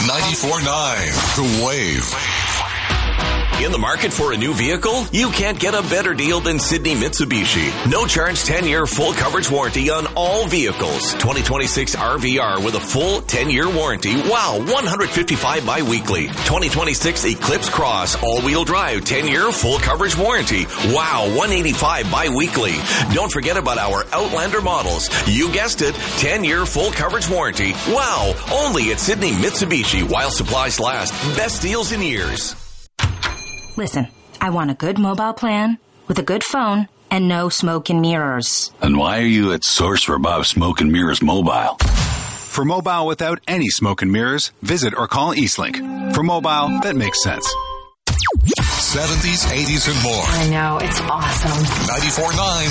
94.9 The Wave. In the market for a new vehicle? You can't get a better deal than Sydney Mitsubishi. No charge 10-year full coverage warranty on all vehicles. 2026 RVR with a full 10-year warranty. Wow, $155 bi-weekly. 2026 Eclipse Cross all-wheel drive 10-year full coverage warranty. Wow, $185 bi-weekly. Don't forget about our Outlander models. You guessed it, 10-year full coverage warranty. Wow, only at Sydney Mitsubishi while supplies last. Best deals in years. Listen, I want a good mobile plan with a good phone and no smoke and mirrors. And why are you at Source for Bob Smoke and Mirrors Mobile? For mobile without any smoke and mirrors, visit or call Eastlink. For mobile that makes sense. 70s, 80s, and more. I know, it's awesome. 94.9